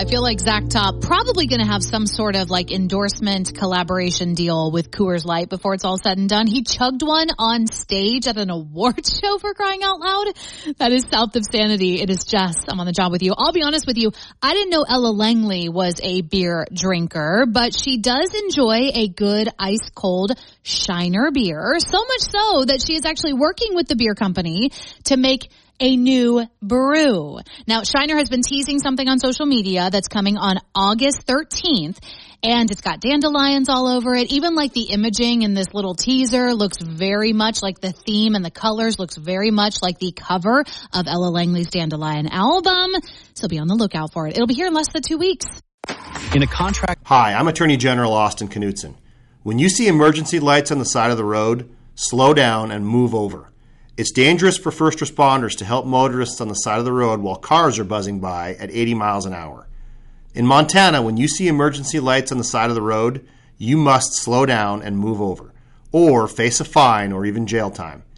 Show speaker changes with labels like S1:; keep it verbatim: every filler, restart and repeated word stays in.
S1: I feel like Zach Top probably going to have some sort of like endorsement collaboration deal with Coors Light before it's all said and done. He chugged one on stage at an award show, for crying out loud. That is south of sanity. It is Jess. I'm on the job with you. I'll be honest with you. I didn't know Ella Langley was a beer drinker, but she does enjoy a good ice cold Shiner beer. So much so that she is actually working with the beer company to make a new brew. Now, Shiner has been teasing something on social media that's coming on August thirteenth, and it's got dandelions all over it. Even like the imaging in this little teaser looks very much like the theme, and the colors looks very much like the cover of Ella Langley's Dandelion album. So be on the lookout for it. It'll be here in less than two weeks.
S2: In a contract.
S3: Hi, I'm Attorney General Austin Knutson. When you see emergency lights on the side of the road, slow down and move over. It's dangerous for first responders to help motorists on the side of the road while cars are buzzing by at eighty miles an hour. In Montana, when you see emergency lights on the side of the road, you must slow down and move over, or face a fine or even jail time.